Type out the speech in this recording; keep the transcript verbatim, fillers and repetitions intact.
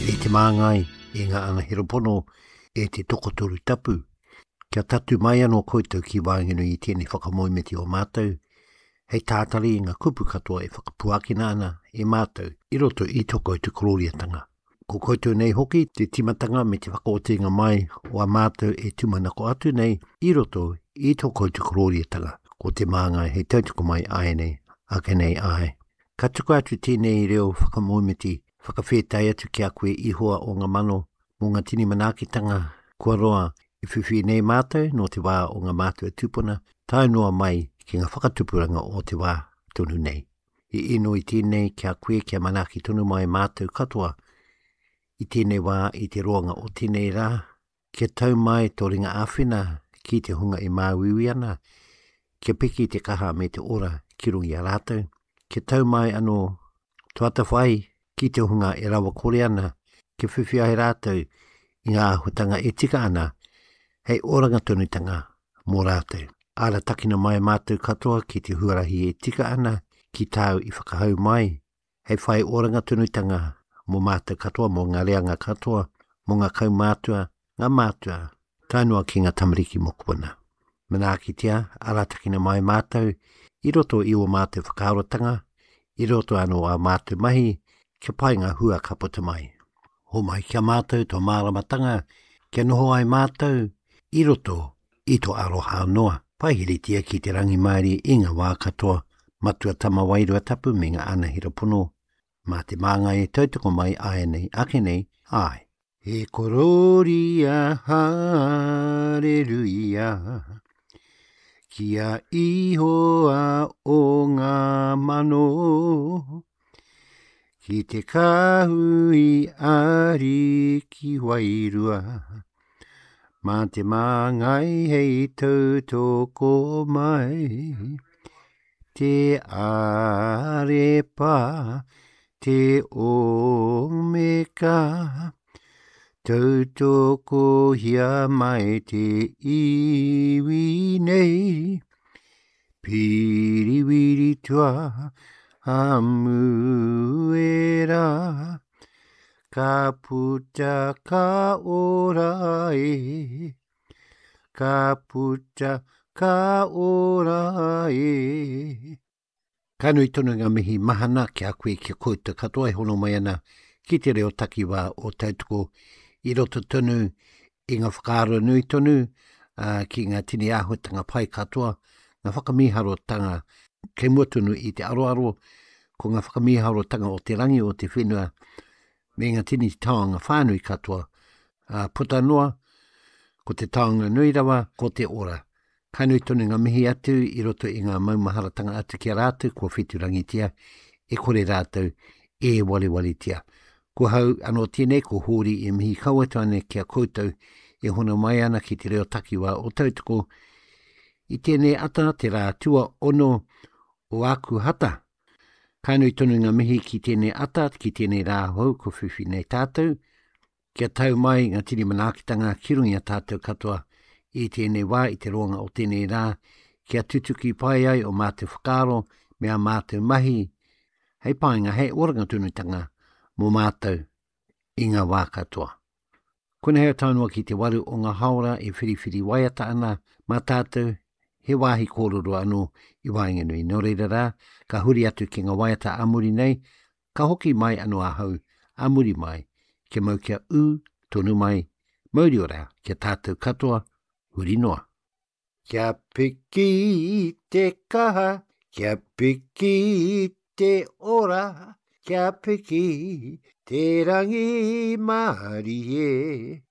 E te māngai e ngā ana Heropono e te tokoturu tapu. Kia tatu mai anō koutou ki wānginu i tēnei whakamoimeti o mātou. Hei tātari i ngā kupu katoa e whakapuakina ana e mātou i roto i tō koutou kororiatanga. Ko koutou nei hoki te timatanga me te whakaotinga mai o a mātou e tumanako atu nei i roto i tō koutou kororiatanga. Ko te māngai hei tautoko mai ai nei, ake nei ai. Ka tuku atu tēnei reo whakamoimeti whakawhetai atu ki a koe ihoa o ngā mano mō ngā tini manakitanga kua roa i whiwhi nei mātou no te wā o ngā mātua tupuna tai noa mai ki ngā whakatupuranga o te wā tonu nei. I ino i tēnei kia koe kia manaki tonu mai mātou katoa i tēnei wā i te roanga o tēnei rā kia tau mai tō ringa āwhina ki te hunga i māwiwi ana kia piki te kaha me te ora ki rungi a rātou kia tau mai anō tuata whai ki te hunga e rawa kore ana, ke whiwhia he rātou i ngā ahutanga e tika ana, hei oranga tonutanga mō rātou. Ara takina mai mātou katoa ki te huarahi e tika ana, ki tāu i whakahau mai, hei whai oranga tonutanga mō mātou katoa, mō ngā reanga katoa, mō ngā kau mātua, ngā mātua, tainua ki ngā tamariki mokuana. Manakitia, ara takina mai mātou, i roto i o mātou whakaorotanga, i roto anō a mātou mahi, kia pai ngā hua kapota mai. Ho mai kia mātou tō māramatanga, kia noho ai mātou, i roto i tō aroha noa. Pai hiritia ki te rangi maari i ngā wā katoa, matua tama wairua tapu me ngā ana Heropono. Mā te māngai e tautoko mai ai nei, ake nei, ai. E kororia hareruia, kia ihoa o ngā mano, ki te kahui ari ki wairua, mā te māngai hei tautoko mai, te arepa, te omeka, tautoko hia mai te iwi nei, piriwiri tua, Amuera, ka puta ka ora e, ka puta ka ora e. Ka nui tonu ngā mihi mahana ki a koe kia koutou katoa e hono mai ana ki te reo takiwa o tautoko i roto tonu i ngā whakaaro nui tonu uh, ki ngā tini āhuatanga pai katoa, ngā whakamiharo-tanga kei mua tonu i te aroaro ko ngā whakamiharo-tanga o te rangi o te whenua me ngā tini taonga whānui katoa uh, puta noa ko te taonga nui rawa ko te ora. Kainui tonu ngā mihi atu i roto i ngā maumaharatanga atu ki a rātou kua whiturangitia e kore rātou e wali wali tia. Ko hau anō tēnei ko hōri e mihi kauatane ki a koutou e hono mai ana ki te reo takiwa o tautoko i tēnei ata te rā tua ono o aku hata. Kainui tonu ngā mihi ki tēnei ata ki tēnei rā hau ko whiwhi nei tātou. Kia tau mai ngā tini manakitanga kirungi a tātou katoa i tēnei wā i te roanga o tēnei rā. Kia tutuki pai ai o mātou whakaro me a mātou mahi. Hei painga hei oranga tunutanga mō mātou i ngā wā katoa. Kuna hea taunua ki te waru o ngā haora e whiriwhiri waiata ana mā tātou. He wāhi kōrero anō i Waenganui. Nō reira rā, ka huri atu ki ngā waiata amuri nei, ka hoki mai anō ahau, amuri mai, kia mau kia u, tonu mai, mauri ora, kia tātou katoa, huri noa. Kia piki te kaha, kia piki te ora, kia piki te rangi maari e.